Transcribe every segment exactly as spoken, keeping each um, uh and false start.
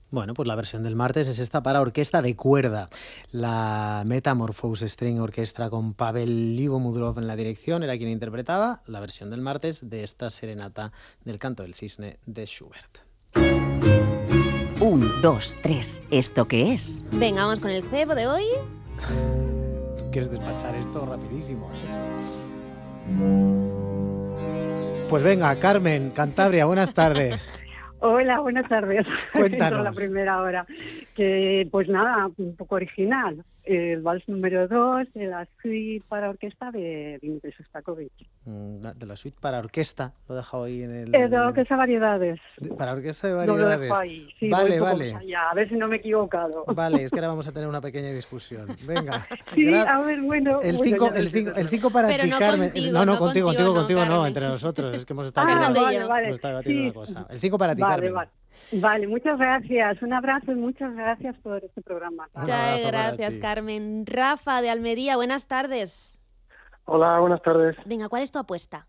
Bueno, pues la versión del martes es esta para orquesta de cuerda. La Metamorphose String Orchestra con Pavel Livomudrov en la dirección era quien interpretaba la versión del martes de esta serenata del Canto del Cisne de Schubert. Un, dos, tres. ¿Esto qué es? Venga, vamos con el cebo de hoy. ¿Quieres despachar esto rapidísimo? Pues venga, Carmen, Cantabria, buenas tardes. Hola, buenas tardes. Cuéntanos. La primera hora. Que, pues nada, un poco original. El vals número dos de la suite para orquesta de Dmitri Shostakovich. De la suite para orquesta, lo he dejado ahí en el... Eh, de orquesta variedades. De, para orquesta de No variedades. lo dejo ahí. Sí, vale, voy vale. Allá, a ver si no me he equivocado. Vale, es que ahora vamos a tener una pequeña discusión. Venga. Sí, gra- a ver, bueno. El bueno, 5 ya el lo cinco, sé. el cinco para Pero ti, no Carmen. contigo, no, no, no contigo, contigo, contigo, no, contigo, no, Carmen. entre nosotros. Es que hemos estado Ah, Fernando y vale, yo. vale. hemos estado debatiendo Sí. una cosa. El cinco para ti, Vale, Carmen. vale. Vale, muchas gracias. Un abrazo y muchas gracias por este programa. Un Muchas abrazo para gracias, ti. Carmen. Rafa, de Almería, buenas tardes. Hola, buenas tardes. Venga, ¿cuál es tu apuesta?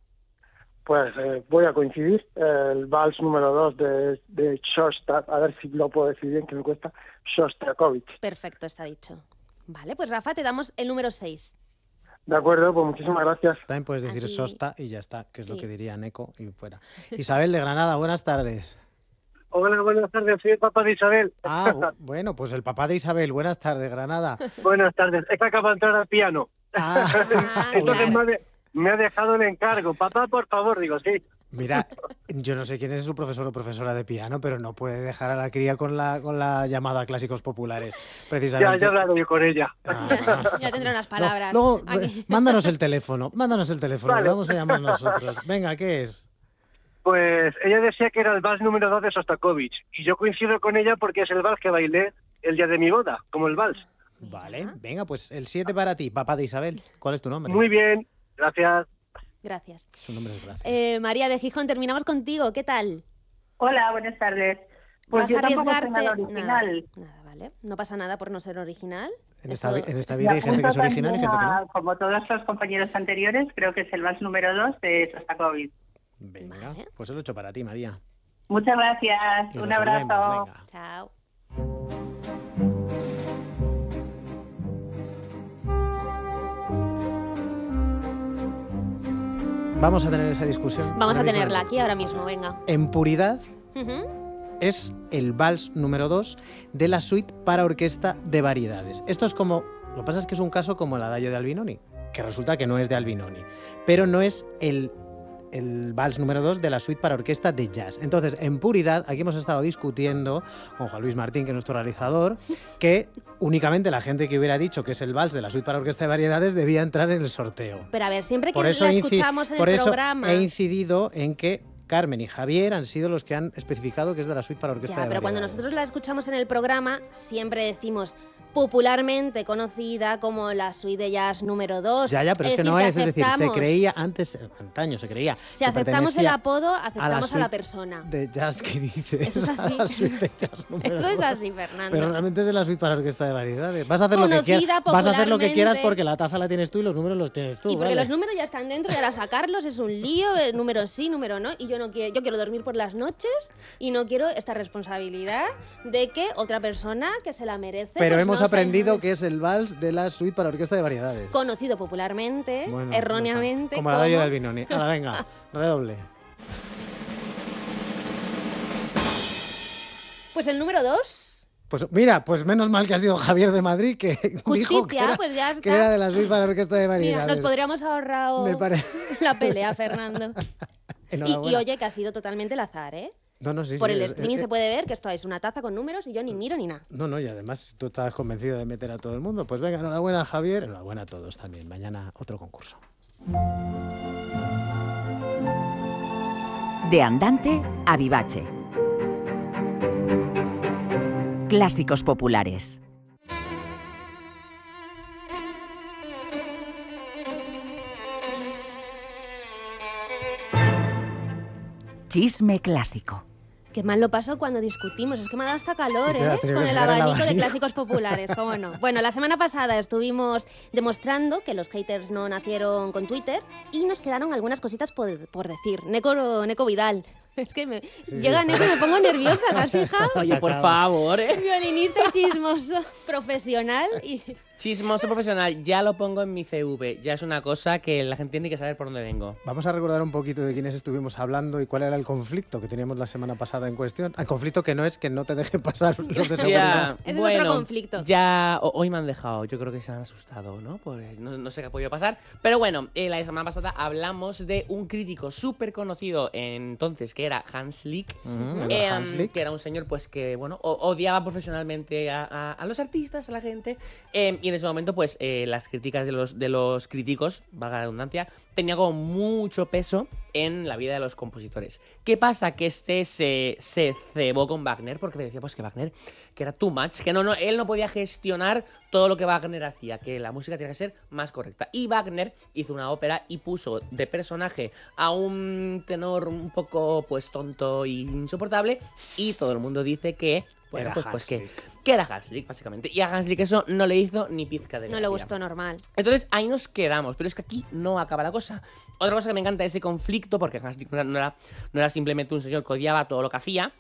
Pues eh, voy a coincidir. El vals número dos de, de Shostak, a ver si lo puedo decir bien, que me cuesta, Shostakovich. Perfecto, está dicho. Vale, pues Rafa, te damos el número seis. De acuerdo, pues muchísimas gracias. También puedes decir Aquí. Sosta y ya está, que es lo Sí. que diría Neko y fuera. Isabel de Granada, buenas tardes. Hola, buenas tardes, soy el papá de Isabel. Ah, bu- bueno, pues el papá de Isabel, buenas tardes, Granada. Buenas tardes, es que acaba de entrar al piano. Ah, Ah, Entonces claro. me, ha de- me ha dejado el encargo. Papá, por favor, digo, sí. mira, yo no sé quién es su profesor o profesora de piano, pero no puede dejar a la cría con la, con la llamada a clásicos populares, Ya, precisamente. ya he hablado yo con ella. Ah. Ya, ya tendré unas palabras. No, luego, Aquí. mándanos el teléfono, mándanos el teléfono, Vale. lo vamos a llamar nosotros. Venga, ¿qué es? Pues ella decía que era el vals número dos de Shostakovich. Y yo coincido con ella porque es el vals que bailé el día de mi boda, como el vals. Vale, venga, pues el siete para ti, papá de Isabel. ¿Cuál es tu nombre? Muy bien, gracias. Gracias. Su nombre es Gracias. Eh, María de Gijón, terminamos contigo. ¿Qué tal? Hola, buenas tardes. Pues ¿Vas yo a tampoco sé arriesgarte? nada original. Nada, nada, vale. No pasa nada por no ser original. en, esta, Eso- vi- en esta Me vida hay gente que es apunto original y gente que también no. a, como todos los compañeros anteriores, creo que es el vals número dos de Shostakovich. Venga, Vale. pues el ocho para ti, María. Muchas gracias. Y Un nos abrazo. vemos, venga. Chao. Vamos a tener esa discusión. Vamos a ahora mismo. tenerla aquí ahora mismo, venga. En puridad Ujú. es el vals número dos de la suite para orquesta de variedades. Esto es como, lo que pasa es que es un caso como el adagio de Albinoni, que resulta que no es de Albinoni, pero no es el, el vals número dos de la suite para orquesta de jazz. Entonces, en puridad, aquí hemos estado discutiendo con Juan Luis Martín, que es nuestro realizador, que únicamente la gente que hubiera dicho que es el vals de la suite para orquesta de variedades debía entrar en el sorteo. Pero a ver, siempre que Por eso, la he inci- escuchamos en por el eso programa. he incidido en que Carmen y Javier han sido los que han especificado que es de la suite para orquesta Ya, de pero cuando variedades. nosotros la escuchamos en el programa, siempre decimos popularmente conocida como la suite de jazz número dos. Ya, ya, pero es, que decir, no es, es decir, se aceptamos- creía antes, antaño se creía. Si que aceptamos el pertenecía apodo, aceptamos a la, suite persona. de jazz que dices. Eso es así. a la suite de jazz número Eso es dos. así, Fernando. Pero realmente es de la suite para orquesta de variedades. Vas a hacer lo que Conocida quieras. Vas a hacer lo que quieras popularmente. porque la taza la tienes tú y los números los tienes tú. Y porque ¿vale? los números ya están dentro y ahora sacarlos es un lío, eh, número sí, número no, y yo no quiero, yo quiero dormir por las noches y no quiero esta responsabilidad de que otra persona que se la merece. Pero pues, hemos no se- aprendido que es el vals de la suite para orquesta de variedades. conocido popularmente, Bueno, erróneamente, como el adagio de Albinoni. Ahora venga, redoble. Pues el número dos, Pues mira, pues menos mal que ha sido Javier de Madrid que dijo que Justicia, era, pues ya está. que era de la suite para orquesta de mira, variedades. nos podríamos ahorrar Me parece. la pelea, Fernando. Y, Enhorabuena. y oye, que ha sido totalmente al azar, ¿eh? No, no, sí, Por sí, el es- streaming es- se puede ver que esto es una taza con números y yo ni miro ni nada. No, no, y además tú estás convencido de meter a todo el mundo. Pues venga, enhorabuena Javier, enhorabuena a todos también. Mañana otro concurso. De andante a vivace. Clásicos populares. Chisme clásico. Qué mal lo paso cuando discutimos, es que me ha dado hasta calor, Y te ¿eh? has tenido Con que el sacar el abanico de abanico. clásicos populares, ¿cómo no? Bueno, la semana pasada estuvimos demostrando que los haters no nacieron con Twitter y nos quedaron algunas cositas por, por decir. Neko, Neko Vidal, Es que me... sí, llegan está- eso y me pongo nerviosa, ¿te has fijado? Oye, por Acabas. favor, ¿eh? Violinista y chismoso profesional y... Chismoso profesional, ya lo pongo en mi C V. Ya es una cosa que la gente tiene que saber por dónde vengo. Vamos a recordar un poquito de quiénes estuvimos hablando y cuál era el conflicto que teníamos la semana pasada en cuestión. El conflicto que no es que no te deje pasar los de seguridad. Ese es otro conflicto. Ya ho- hoy me han dejado, yo creo que se han asustado, ¿no? Pues no, no sé qué ha podido pasar. Pero bueno, eh, la semana pasada hablamos de un crítico súper conocido entonces, que era Hans Lick. Ujú, el Eh, Hans Lick. que era un señor pues que bueno o- odiaba profesionalmente a, a- a los artistas, a la gente, eh, y en ese momento pues eh, las críticas de los, de los críticos, valga la redundancia, tenía como mucho peso en la vida de los compositores. ¿Qué pasa? Que este se, se cebó con Wagner porque me decía pues que Wagner, que era too much, que no, no, él no podía gestionar todo lo que Wagner hacía, que la música tenía que ser más correcta. Y Wagner hizo una ópera y puso de personaje a un tenor un poco pues tonto y insoportable, y todo el mundo dice que bueno, Era pues, pues que, Hanslick. que era Hanslick, básicamente. Y a Hanslick eso no le hizo ni pizca de No le gracia. gustó normal. Entonces ahí nos quedamos, pero es que aquí no acaba la cosa. Otra cosa que me encanta es ese conflicto, porque Hanslick no era, no era, no era simplemente un señor que odiaba todo lo que hacía,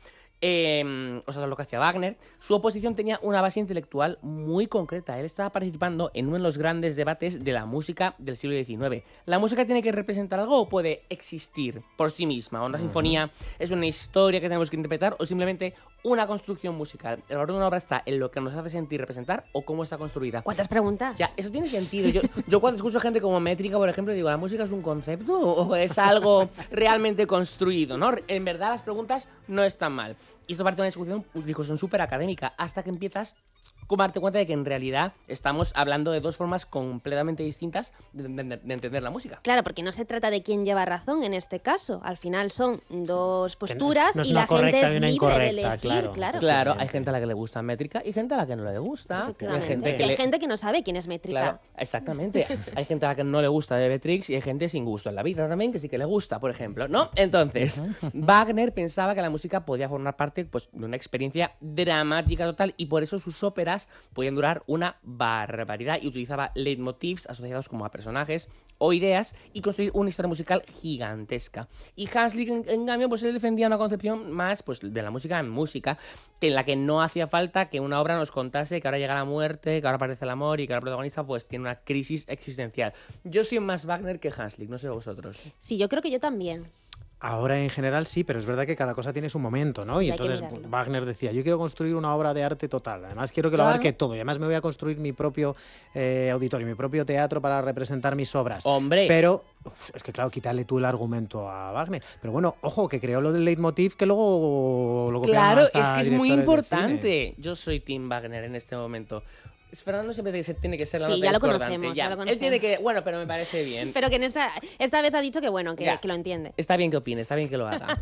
eh, o sea, lo que hacía Wagner. Su oposición tenía una base intelectual muy concreta. Él estaba participando en uno de los grandes debates de la música del siglo diecinueve. ¿La música tiene que representar algo o puede existir por sí misma? ¿Una sinfonía es una historia que tenemos que interpretar o simplemente una construcción musical? El valor de una obra está en lo que nos hace sentir representar o cómo está construida. ¿Cuántas preguntas? Ya, eso tiene sentido. Yo, yo cuando escucho gente como Métrica, por ejemplo, digo, ¿la música es un concepto o es algo realmente construido? ¿No? En verdad las preguntas no están mal. Y esto parte de una discusión, una discusión súper académica, hasta que empiezas como a darte cuenta de que en realidad estamos hablando de dos formas completamente distintas de, de- de entender la música. Claro, porque no se trata de quién lleva razón en este caso. Al final son dos posturas no es y una la gente correcta es y una libre de incorrecta, elegir, claro. claro. Claro, hay gente a la que le gusta Métrica y gente a la que no le gusta. Hay Efectivamente. gente Y que hay le- gente que no sabe quién es métrica. Claro, exactamente. Hay gente a la que no le gusta Bebetrix y hay gente sin gusto en la vida también que sí que le gusta, por ejemplo, ¿no? Entonces, Wagner pensaba que la música podía formar parte pues, de una experiencia dramática total y por eso sus óperas podían durar una barbaridad y utilizaba leitmotivs asociados como a personajes o ideas y construir una historia musical gigantesca. Y Hanslick, en, en cambio, pues él defendía una concepción más pues, de la música en música, en la que no hacía falta que una obra nos contase que ahora llega la muerte, que ahora aparece el amor y que ahora el protagonista pues tiene una crisis existencial. Yo soy más Wagner que Hanslick, no sé vosotros. Sí, yo creo que yo también. Ahora en general sí, pero es verdad que cada cosa tiene su momento, ¿no? Sí, y hay que entonces mirarlo. Wagner decía, yo quiero construir una obra de arte total, además quiero que lo Claro. abarque todo, y además me voy a construir mi propio eh, auditorio, mi propio teatro para representar mis obras. Hombre. Pero, uf, es que claro, quítale tú el argumento a Wagner. Pero bueno, ojo, que creó lo del leitmotiv que luego lo copiaron Claro, hasta es que es muy directores del cine. importante. Yo soy Tim Wagner en este momento. Es- Fernando siempre tiene que ser- tiene que ser la Sí, nota ya lo discordante. conocemos, Ya. ya lo Él tiene conocemos. que... Bueno, pero me parece bien. Pero que en esta, esta vez ha dicho que bueno, que, Ya. que lo entiende. Está bien que opine, está bien que lo haga.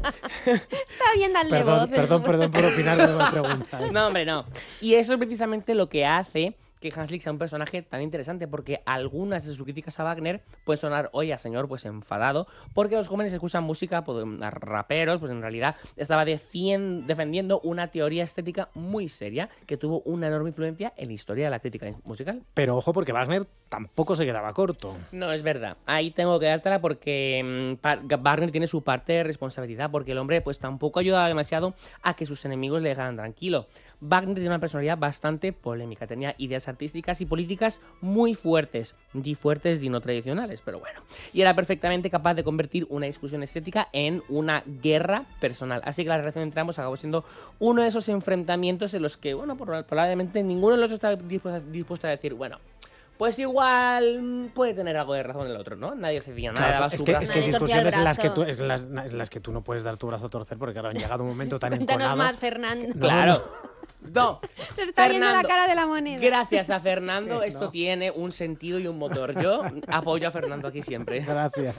Está bien darle voz. Perdón, perdón, perdón por opinar de la pregunta. ¿eh? No, hombre, no. Y eso es precisamente lo que hace que Hanslick sea un personaje tan interesante, porque algunas de sus críticas a Wagner pueden sonar hoy a señor pues enfadado, porque los jóvenes escuchan música, pues, a raperos, pues en realidad estaba defien- defendiendo una teoría estética muy seria que tuvo una enorme influencia en la historia de la crítica musical. Pero ojo, porque Wagner tampoco se quedaba corto. No, es verdad. Ahí tengo que dártela porque mm, pa- Wagner tiene su parte de responsabilidad, porque el hombre pues tampoco ayudaba demasiado a que sus enemigos le dejaran tranquilo. Wagner tiene una personalidad bastante polémica, tenía ideas artísticas y políticas muy fuertes, di fuertes y no tradicionales, pero bueno. Y era perfectamente capaz de convertir una discusión estética en una guerra personal. Así que la relación entre ambos acabó siendo uno de esos enfrentamientos en los que, bueno, proba- probablemente ninguno de los dos estaba dispuesto, dispuesto a decir, bueno, pues igual mm, puede tener algo de razón el otro, ¿no? Nadie decía nada, Claro, daba es su que, brazo. es que hay Nadie torcía el discusiones en las que, tú, brazo. es las, en las que tú no puedes dar tu brazo a torcer porque claro, han llegado un momento tan Cuéntanos enconado. más, Fernando. No, Claro. No. Se está viendo la Fernando, cara de la moneda. Gracias a Fernando, esto No. tiene un sentido y un motor. Yo apoyo a Fernando aquí siempre. Gracias.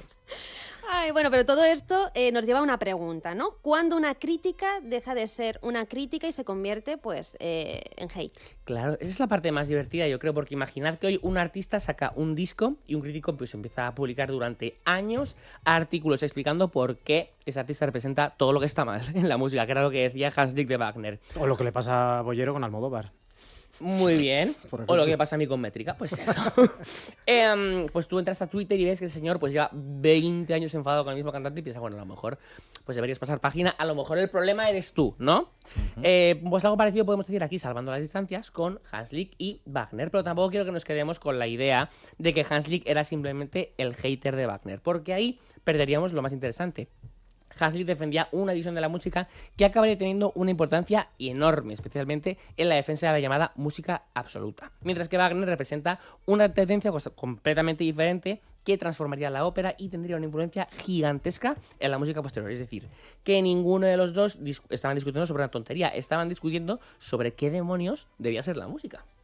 Ay, bueno, pero todo esto eh, nos lleva a una pregunta, ¿no? ¿Cuándo una crítica deja de ser una crítica y se convierte, pues, eh, en hate? Claro, esa es la parte más divertida, yo creo, porque imaginad que hoy un artista saca un disco y un crítico pues empieza a publicar durante años artículos explicando por qué ese artista representa todo lo que está mal en la música, que era lo que decía Hanslick de Wagner. O lo que le pasa a Bollero con Almodóvar. Muy bien. Por O ejemplo. lo que pasa a mí con métrica, pues eso. Em, pues tú entras a Twitter y ves que ese señor pues lleva veinte años enfadado con el mismo cantante y piensas, bueno, a lo mejor pues deberías pasar página, a lo mejor el problema eres tú, ¿no? Uh-huh. eh, pues algo parecido podemos decir aquí, salvando las distancias, con Hanslick y Wagner, pero tampoco quiero que nos quedemos con la idea de que Hanslick era simplemente el hater de Wagner, porque ahí perderíamos lo más interesante. Hanslick defendía una visión de la música que acabaría teniendo una importancia enorme, especialmente en la defensa de la llamada música absoluta. Mientras que Wagner representa una tendencia pues, completamente diferente que transformaría la ópera y tendría una influencia gigantesca en la música posterior. Es decir, que ninguno de los dos dis- estaban discutiendo sobre una tontería, estaban discutiendo sobre qué demonios debía ser la música.